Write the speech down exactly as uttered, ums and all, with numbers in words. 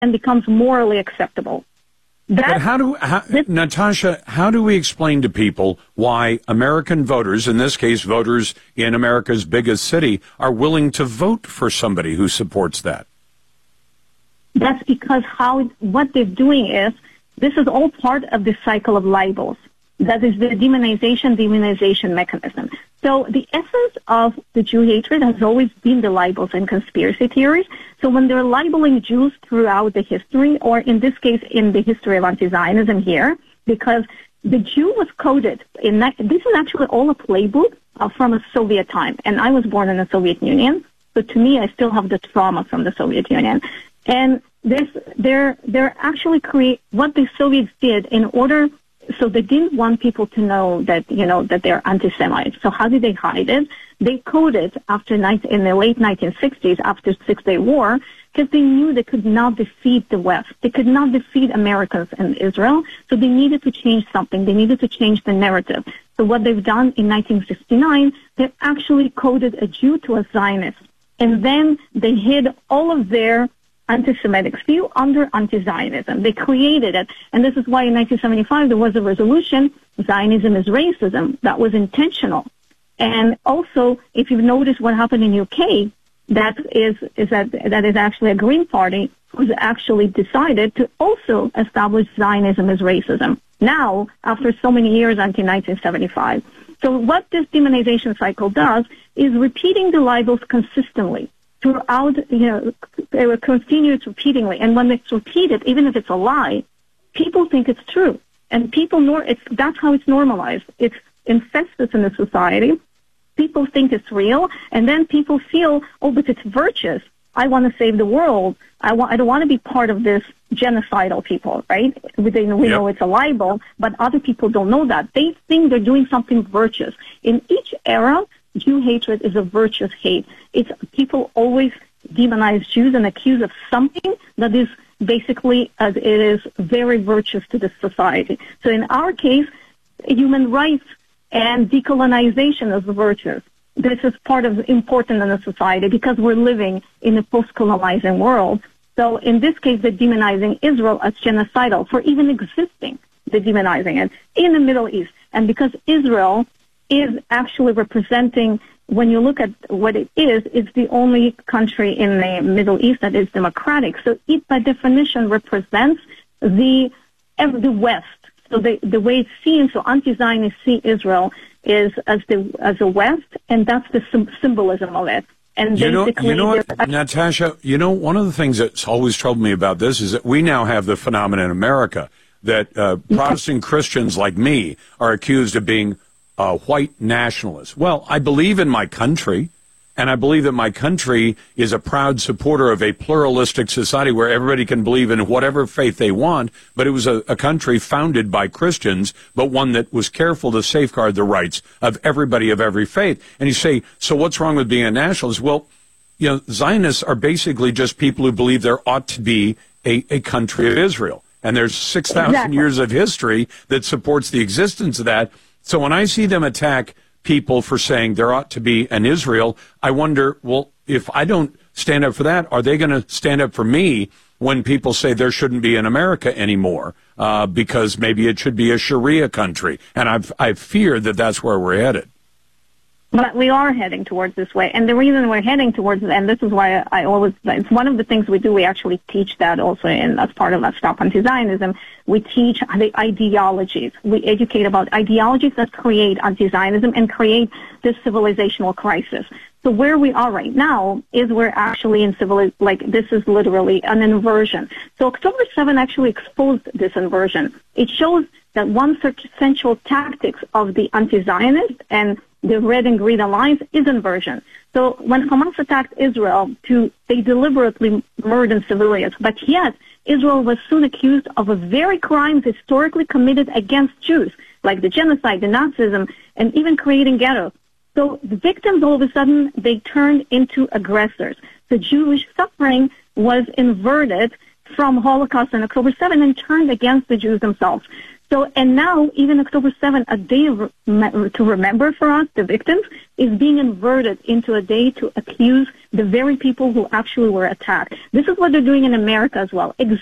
and becomes morally acceptable. That, but how do, how, this, Natasha, how do we explain to people why American voters, in this case voters in America's biggest city, are willing to vote for somebody who supports that? That's because how what they're doing is, this is all part of the cycle of libels. That is the demonization, demonization mechanism. So the essence of the Jew hatred has always been the libels and conspiracy theories. So when they're libeling Jews throughout the history, or in this case, in the history of anti-Zionism here, because the Jew was coded in that, this is actually all a playbook uh, from a Soviet time. And I was born in the Soviet Union. So to me, I still have the trauma from the Soviet Union. And this, they're, they're actually create what the Soviets did in order. So they didn't want people to know that, you know, that they're anti-Semites. So how did they hide it? They coded after night in the late nineteen sixties, after Six-Day War, because they knew they could not defeat the West. They could not defeat Americans and Israel. So they needed to change something. They needed to change the narrative. So what they've done in nineteen sixty-nine, they actually coded a Jew to a Zionist. And then they hid all of their anti-Semitic view under anti-Zionism. They created it. And this is why in nineteen seventy-five there was a resolution, Zionism is racism. That was intentional. And also, if you've noticed what happened in U K, that is, is that, that is actually a Green Party who's actually decided to also establish Zionism as racism. Now, after so many years until nineteen seventy-five. So what this demonization cycle does is repeating the libels consistently throughout, you know, they were continued repeatedly. And when it's repeated, even if it's a lie, people think it's true. And people know it's, that's how it's normalized. It's infested in the society. People think it's real. And then people feel, oh, but it's virtuous. I want to save the world. I want, I don't want to be part of this genocidal people, right? We, we yep. know it's a libel, but other people don't know that. They think they're doing something virtuous. In each era, Jew hatred is a virtuous hate. It's people always demonize Jews and accuse of something that is basically, uh, it is very virtuous to the society. So in our case, human rights and decolonization is virtuous. This is part of important in the society because we're living in a post-colonizing world. So in this case, they're demonizing Israel as genocidal for even existing. They're demonizing it in the Middle East. And because Israel is actually representing, when you look at what it is, it's the only country in the Middle East that is democratic. So it, by definition, represents the the West. So the, the way it's seen, so anti-Zionists see Israel is as the as a West, and that's the symbolism of it. And you know, you know what, Natasha, you know, one of the things that's always troubled me about this is that we now have the phenomenon in America that uh, Protestant Christians like me are accused of being Uh, white nationalist. Well, I believe in my country, and I believe that my country is a proud supporter of a pluralistic society where everybody can believe in whatever faith they want, but it was a, a country founded by Christians, but one that was careful to safeguard the rights of everybody of every faith. And you say, so what's wrong with being a nationalist? Well, you know, Zionists are basically just people who believe there ought to be a, a country of Israel. And there's six thousand exactly. years of history that supports the existence of that. So when I see them attack people for saying there ought to be an Israel, I wonder, well, if I don't stand up for that, are they going to stand up for me when people say there shouldn't be an America anymore uh, because maybe it should be a Sharia country? And I've, I fear that that's where we're headed. But we are heading towards this way. And the reason we're heading towards it, and this is why I always, it's one of the things we do, we actually teach that also in, as part of that Stop Anti-Zionism. We teach the ideologies. We educate about ideologies that create anti-Zionism and create this civilizational crisis. So where we are right now is we're actually in civil, like this is literally an inversion. So October seventh actually exposed this inversion. It shows that one central tactics of the anti-Zionist and the red and green alliance is inversion. So when Hamas attacked Israel, to they deliberately murdered civilians, but yet Israel was soon accused of a very crimes historically committed against Jews, like the genocide, the Nazism, and even creating ghettos. So the victims, all of a sudden, they turned into aggressors. The Jewish suffering was inverted from Holocaust and October seventh and turned against the Jews themselves. So, and now, even October seventh, a day to remember for us, the victims, is being inverted into a day to accuse the very people who actually were attacked. This is what they're doing in America as well.